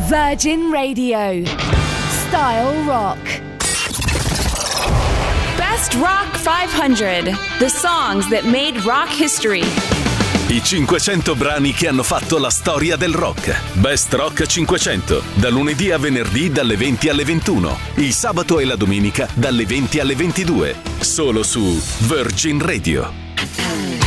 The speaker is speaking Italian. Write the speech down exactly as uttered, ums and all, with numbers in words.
Virgin Radio. Style Rock. Best Rock cinquecento. The songs that made rock history. I cinquecento brani che hanno fatto la storia del rock. Best Rock cinquecento. Da lunedì a venerdì dalle venti alle ventuno. Il sabato e la domenica dalle venti alle ventidue. Solo su Virgin Radio.